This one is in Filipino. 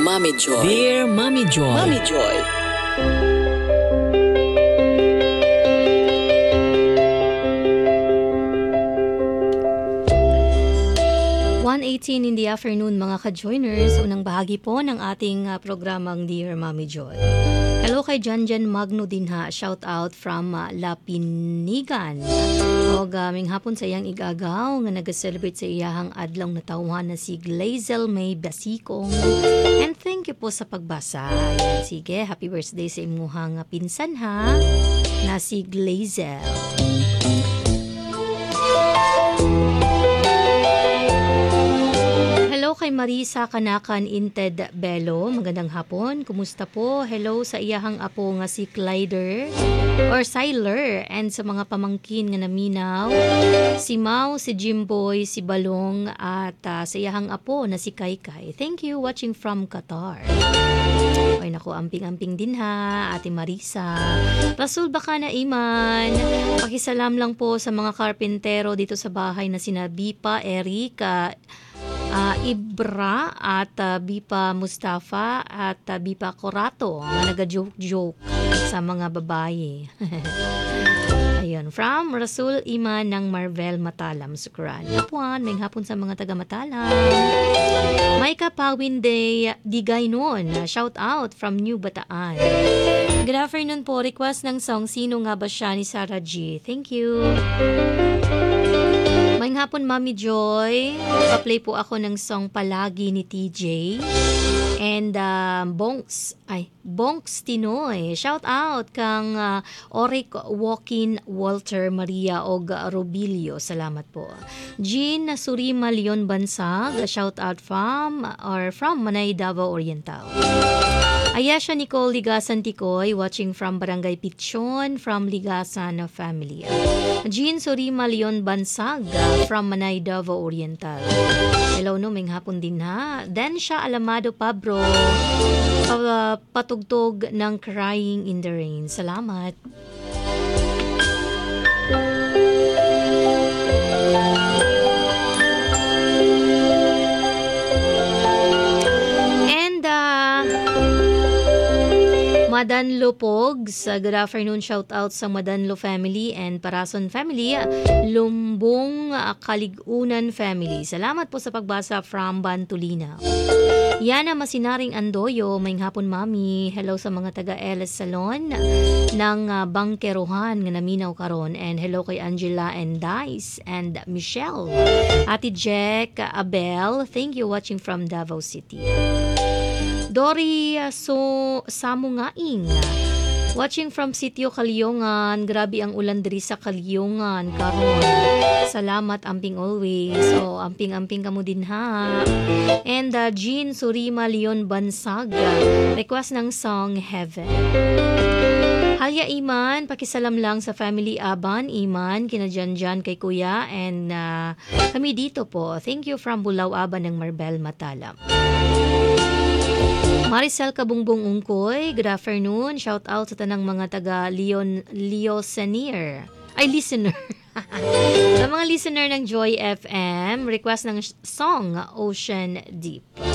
Mommy Joy. Dear Mommy Joy. Mommy Joy. (1:18 in the afternoon mga ka-joiners, unang bahagi po ng ating programang Dear Mommy Joy. Hello kay Janjan Magno din ha, shout out from Lapinigan. O gaming hapon sa iyang igagaw nga nag-celebrate sa iyahang adlaw na tawhan na si Glazel May Basikong. And thank you po sa pagbasa. Ayan, sige, happy birthday sa imuhang pinsan ha, na si Glazel. Hello kay Marisa Kanakan Inted Belo. Magandang hapon. Kumusta po? Hello sa iyahang apo nga si Clyder or Siler and sa mga pamangkin nga naminaw. Si Mau, si Jimboy, si Balong at sa iyahang apo na si Kaikai. Thank you watching from Qatar. Ay naku, amping-amping din ha, Ate Marisa. Rasul baka na Iman. Pakisalam lang po sa mga karpentero dito sa bahay na sina Bipa, Erika, Ibra at Bipa Mustafa at Bipa Corato na nag-joke-joke sa mga babae. Ayun, from Rasul Iman ng Marvel Matalam, Sukran. Hapon, may hapon sa mga taga Matalam. Maika Pawin Day Digay noon. Shout out from New Bataan. Good afternoon po. Request ng song Sino Nga Ba Siya ni Sarah G. Thank you. May hapon, Mommy Joy. Pa-play po ako ng song Palagi ni TJ. And Bonks Tinoy. Shout out kang Oric Walkin Walter Maria og Robilio. Salamat po. Jean Surima Leon Bansag. Shout out from Manay, Davao Oriental. Ayesha Nicole Ligasan Tikoy, watching from Barangay Pichon, from Ligasan family. Jean Surima Leon Bansag, from Manay, Davao Oriental. Hello no, may hapon din ha. Densha Alamado Pabro, patugtog ng Crying in the Rain. Salamat. Madanlo Pogs, good afternoon, shout out sa Madanlo family and Parason family, Lumbong Kaligunan family. Salamat po sa pagbasa from Bantulina. Yana Masinaring Andoyo, may hapon mami. Hello sa mga taga LS Salon ng Bangkerohan nga naminaw karon, and hello kay Angela and Dice and Michelle. Ate Jack Abel, thank you watching from Davao City. Dory Samungaing, watching from Sitio Kalyongan. Grabe ang ulan diri sa Kalyongan karon. Salamat amping always. So amping-amping kamo din ha. And Jean Surima Leon Bansag, request ng song Heaven. Halya Iman, pakisalam lang sa family Aban Iman, kina Janjan kay Kuya, and kami dito po. Thank you from Bulao Aban ng Marbel Matalam. Maricel Kabungbong Ungkoy, good afternoon. Shout out sa tanang mga taga Listener. Sa mga listener ng Joy FM, request ng song Ocean Deep.